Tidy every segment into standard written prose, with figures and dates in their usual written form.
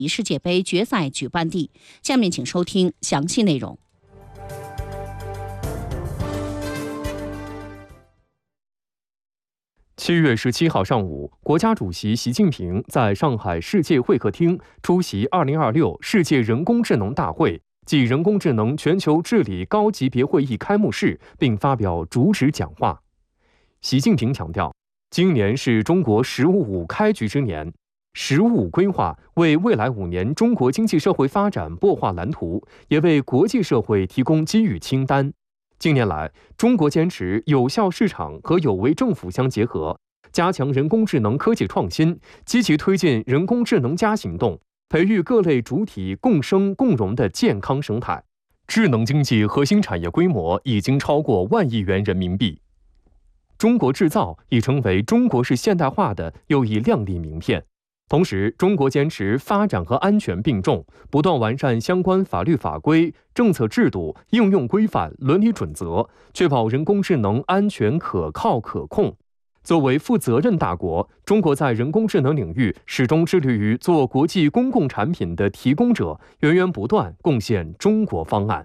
世界杯决赛举办地。下面请收听详细内容。 7月17号上午，国家主席习近平在上海世界会客厅出席2026世界人工智能大会暨人工智能全球治理高级别会议开幕式，并发表主旨讲话。习近平强调，今年是中国“十五五”开局之年，“十五五”规划为未来5年中国经济社会发展擘画蓝图，也为国际社会提供机遇清单。近年来，中国坚持有效市场和有为政府相结合，加强人工智能科技创新，积极推进人工智能+行动，培育各类主体共生共荣的健康生态。智能经济核心产业规模已经超过1万亿元人民币。中国制造已成为中国式现代化的又一亮丽名片。同时，中国坚持发展和安全并重，不断完善相关法律法规、政策制度、应用规范、伦理准则，确保人工智能安全、可靠、可控。作为负责任大国，中国在人工智能领域始终致力于做国际公共产品的提供者，源源不断贡献中国方案。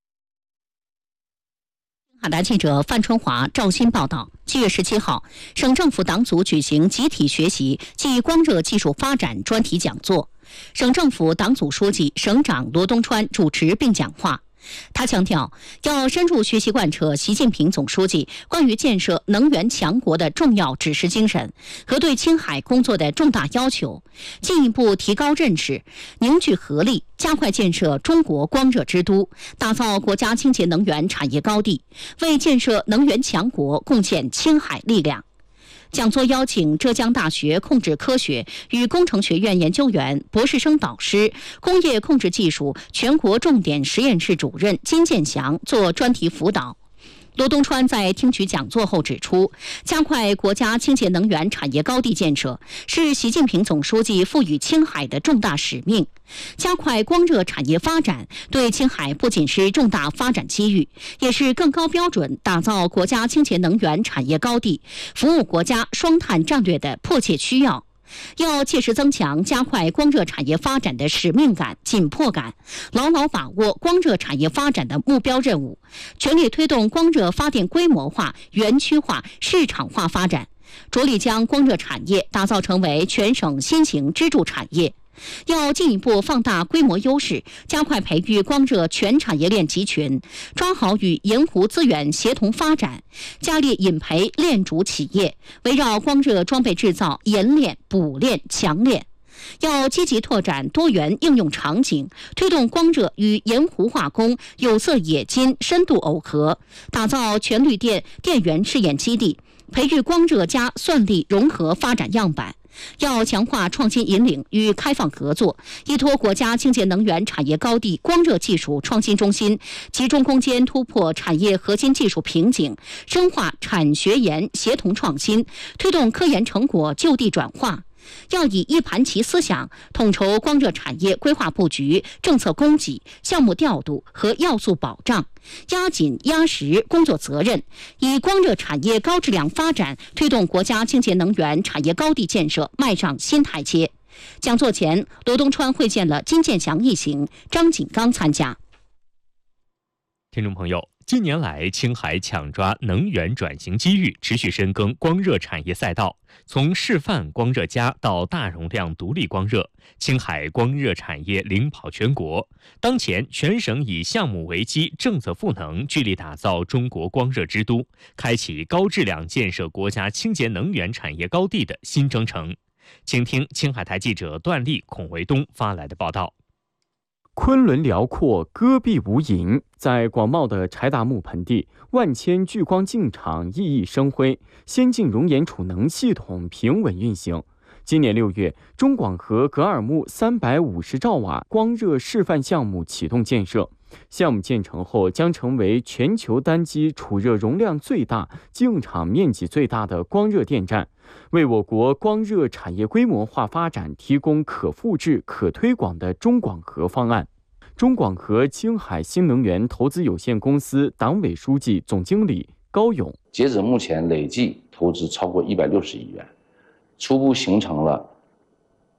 海达记者范春华、赵鑫报道，7月17号，省政府党组举行集体学习暨光热技术发展专题讲座，省政府党组书记、省长罗东川主持并讲话。他强调，要深入学习贯彻习近平总书记关于建设能源强国的重要指示精神和对青海工作的重大要求，进一步提高认识，凝聚合力，加快建设中国光热之都，打造国家清洁能源产业高地，为建设能源强国贡献青海力量。讲座邀请浙江大学控制科学与工程学院研究员、博士生导师、工业控制技术全国重点实验室主任金建祥做专题辅导。罗东川在听取讲座后指出，加快国家清洁能源产业高地建设是习近平总书记赋予青海的重大使命。加快光热产业发展，对青海不仅是重大发展机遇，也是更高标准打造国家清洁能源产业高地、服务国家双碳战略的迫切需要。要切实增强加快光热产业发展的使命感、紧迫感，牢牢把握光热产业发展的目标任务，全力推动光热发电规模化、园区化、市场化发展，着力将光热产业打造成为全省新型支柱产业。要进一步放大规模优势，加快培育光热全产业链集群，抓好与盐湖资源协同发展，加力引培链主企业，围绕光热装备制造研链、补链、强链。要积极拓展多元应用场景，推动光热与盐湖化工、有色冶金深度耦合，打造全绿电电源试验基地，培育光热加算力融合发展样板。要强化创新引领与开放合作，依托国家清洁能源产业高地光热技术创新中心，集中攻坚突破产业核心技术瓶颈，深化产学研协同创新，推动科研成果就地转化。要以一盘棋思想统筹光热产业规划布局、政策供给、项目调度和要素保障，压紧压实工作责任，以光热产业高质量发展推动国家清洁能源产业高地建设迈上新台阶。讲座前，罗东川会见了金建祥一行，张景刚参加。 听众朋友，近年来，青海抢抓能源转型机遇，持续深耕光热产业赛道。从示范光热加到大容量独立光热，青海光热产业领跑全国。当前，全省以项目为基，政策赋能，聚力打造中国光热之都，开启高质量建设国家清洁能源产业高地的新征程。请听青海台记者段丽、孔维东发来的报道。 昆仑辽阔，戈壁无垠，在广袤的柴达木盆地，万千聚光镜厂熠熠生辉，先进熔岩储能系统平稳运行。今年6月，中广核格尔木350兆瓦光热示范项目启动建设。项目建成后，将成为全球单机储热容量最大、净场面积最大的光热电站，为我国光热产业规模化发展提供可复制、可推广的中广核方案。中广核青海新能源投资有限公司党委书记、总经理高勇， 截止目前，累计投资超过160亿元，初步形成了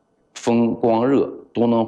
风光热都能